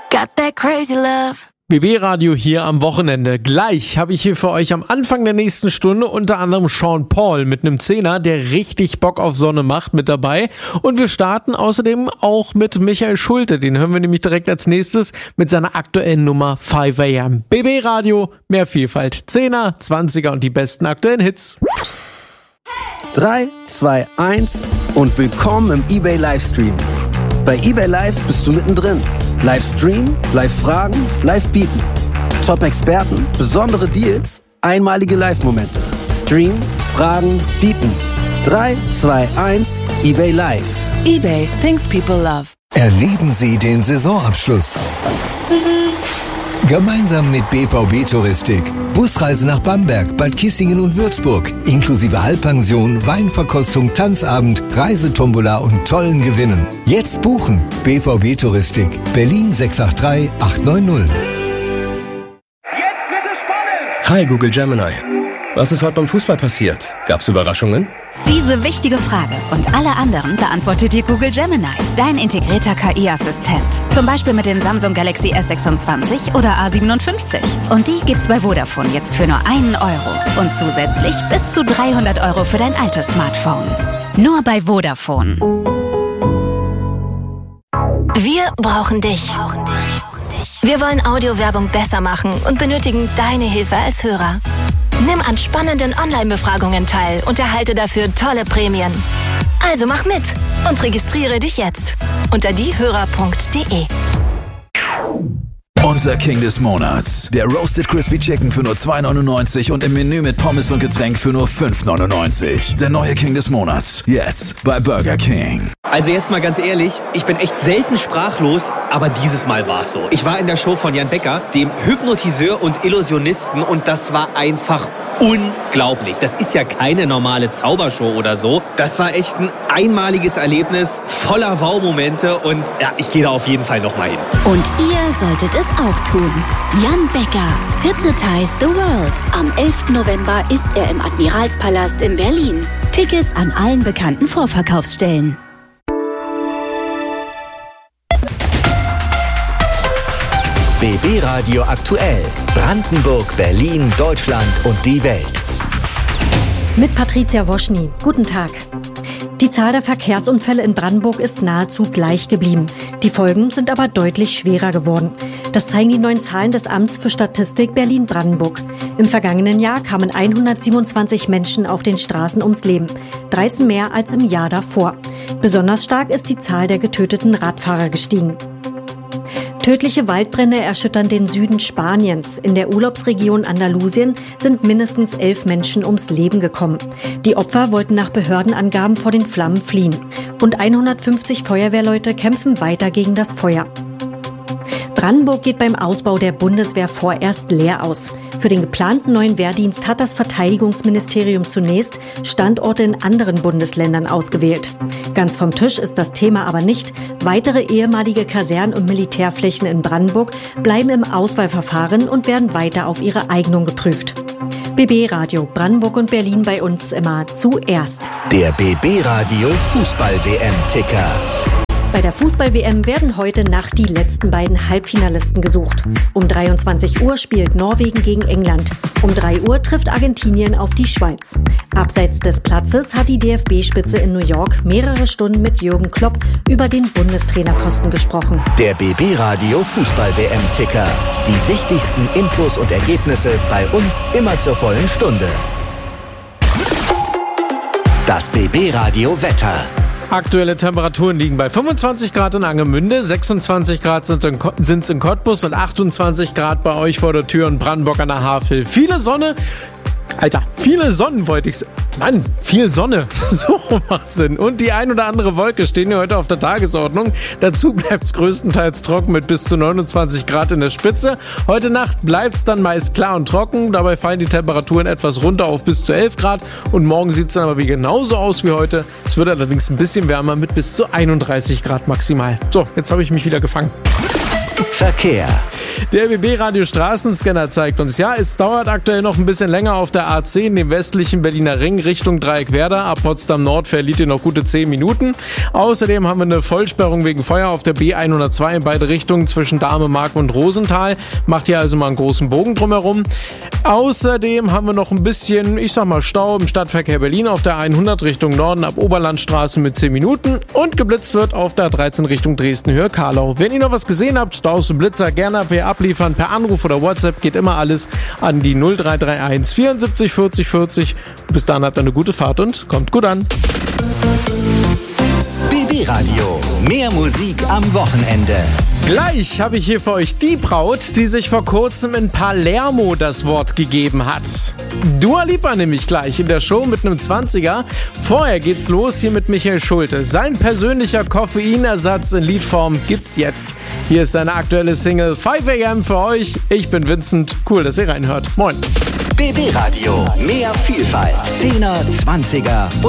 Got that crazy love. BB-Radio hier am Wochenende. Gleich habe ich hier für euch am Anfang der nächsten Stunde unter anderem Sean Paul mit einem Zehner, der richtig Bock auf Sonne macht, mit dabei. Und wir starten außerdem auch mit Michael Schulte. Den hören wir nämlich direkt als nächstes mit seiner aktuellen Nummer 5 AM. BB-Radio, mehr Vielfalt. 10er, 20er und die besten aktuellen Hits. 3, 2, 1 und willkommen im eBay Livestream. Bei eBay Live bist du mittendrin. Livestream, Live-Fragen, Live-Bieten. Top-Experten, besondere Deals, einmalige Live-Momente. Stream, Fragen, Bieten. 3, 2, 1, eBay Live. eBay, things people love. Erleben Sie den Saisonabschluss gemeinsam mit BVB Touristik. Busreise nach Bamberg, Bad Kissingen und Würzburg. Inklusive Halbpension, Weinverkostung, Tanzabend, Reisetombola und tollen Gewinnen. Jetzt buchen. BVB Touristik. Berlin 683 890. Jetzt wird es spannend! Hi Google Gemini. Was ist heute beim Fußball passiert? Gab's Überraschungen? Diese wichtige Frage und alle anderen beantwortet dir Google Gemini, dein integrierter KI-Assistent. Zum Beispiel mit dem Samsung Galaxy S26 oder A57. Und die gibt's bei Vodafone jetzt für nur €1 und zusätzlich bis zu 300 € für dein altes Smartphone. Nur bei Vodafone. Wir brauchen dich. Wir wollen Audiowerbung besser machen und benötigen deine Hilfe als Hörer. Nimm an spannenden Online-Befragungen teil und erhalte dafür tolle Prämien. Also mach mit und registriere dich jetzt unter diehörer.de. Unser King des Monats. Der Roasted Crispy Chicken für nur $2,99 und im Menü mit Pommes und Getränk für nur $5,99. Der neue King des Monats. Jetzt bei Burger King. Also jetzt mal ganz ehrlich, ich bin echt selten sprachlos, aber dieses Mal war's so. Ich war in der Show von Jan Becker, dem Hypnotiseur und Illusionisten, und das war einfach unglaublich. Das ist ja keine normale Zaubershow oder so. Das war echt ein einmaliges Erlebnis, voller Wow-Momente, und ja, ich gehe da auf jeden Fall nochmal hin. Und ihr solltet es auch tun. Jan Becker, Hypnotize the World. Am 11. November ist er im Admiralspalast in Berlin. Tickets an allen bekannten Vorverkaufsstellen. BB Radio aktuell. Brandenburg, Berlin, Deutschland und die Welt. Mit Patricia Woschny. Guten Tag. Die Zahl der Verkehrsunfälle in Brandenburg ist nahezu gleich geblieben. Die Folgen sind aber deutlich schwerer geworden. Das zeigen die neuen Zahlen des Amts für Statistik Berlin-Brandenburg. Im vergangenen Jahr kamen 127 Menschen auf den Straßen ums Leben. 13 mehr als im Jahr davor. Besonders stark ist die Zahl der getöteten Radfahrer gestiegen. Tödliche Waldbrände erschüttern den Süden Spaniens. In der Urlaubsregion Andalusien sind mindestens 11 Menschen ums Leben gekommen. Die Opfer wollten nach Behördenangaben vor den Flammen fliehen. Rund 150 Feuerwehrleute kämpfen weiter gegen das Feuer. Brandenburg geht beim Ausbau der Bundeswehr vorerst leer aus. Für den geplanten neuen Wehrdienst hat das Verteidigungsministerium zunächst Standorte in anderen Bundesländern ausgewählt. Ganz vom Tisch ist das Thema aber nicht. Weitere ehemalige Kasernen- und Militärflächen in Brandenburg bleiben im Auswahlverfahren und werden weiter auf ihre Eignung geprüft. BB Radio, Brandenburg und Berlin bei uns immer zuerst. Der BB Radio Fußball-WM-Ticker. Bei der Fußball-WM werden heute Nacht die letzten beiden Halbfinalisten gesucht. Um 23 Uhr spielt Norwegen gegen England. Um 3 Uhr trifft Argentinien auf die Schweiz. Abseits des Platzes hat die DFB-Spitze in New York mehrere Stunden mit Jürgen Klopp über den Bundestrainerposten gesprochen. Der BB Radio Fußball-WM-Ticker. Die wichtigsten Infos und Ergebnisse bei uns immer zur vollen Stunde. Das BB Radio Wetter. Aktuelle Temperaturen liegen bei 25 Grad in Angermünde, 26 Grad sind es in Cottbus und 28 Grad bei euch vor der Tür in Brandenburg an der Havel. Viele Sonne wollte ich sagen. Mann, viel Sonne. So macht Sinn. Und die ein oder andere Wolke stehen hier heute auf der Tagesordnung. Dazu bleibt es größtenteils trocken mit bis zu 29 Grad in der Spitze. Heute Nacht bleibt es dann meist klar und trocken. Dabei fallen die Temperaturen etwas runter auf bis zu 11 Grad. Und morgen sieht es dann aber wie genauso aus wie heute. Es wird allerdings ein bisschen wärmer mit bis zu 31 Grad maximal. So, jetzt habe ich mich wieder gefangen. Verkehr. Der BB-Radio Straßenscanner zeigt uns, ja, es dauert aktuell noch ein bisschen länger auf der A10, dem westlichen Berliner Ring, Richtung Dreieck-Werder. Ab Potsdam Nord verliert ihr noch gute 10 Minuten. Außerdem haben wir eine Vollsperrung wegen Feuer auf der B102 in beide Richtungen zwischen Dahme-Mark und Rosenthal. Macht hier also mal einen großen Bogen drumherum. Außerdem haben wir noch ein bisschen, Stau im Stadtverkehr Berlin auf der 100 Richtung Norden ab Oberlandstraße mit 10 Minuten und geblitzt wird auf der 13 Richtung Dresden-Höhe Karlau. Wenn ihr noch was gesehen habt, Staus und Blitzer, gerne abliefern per Anruf oder WhatsApp, geht immer alles an die 0331 74 40 40. Bis dann habt ihr eine gute Fahrt und kommt gut an. BB Radio, mehr Musik am Wochenende. Gleich habe ich hier für euch die Braut, die sich vor kurzem in Palermo das Wort gegeben hat. Dua Lipa nämlich gleich in der Show mit einem 20er. Vorher geht's los hier mit Michael Schulte. Sein persönlicher Koffeinersatz in Liedform gibt's jetzt. Hier ist seine aktuelle Single 5 AM für euch. Ich bin Vincent. Cool, dass ihr reinhört. Moin. BB Radio, mehr Vielfalt. 10er, 20er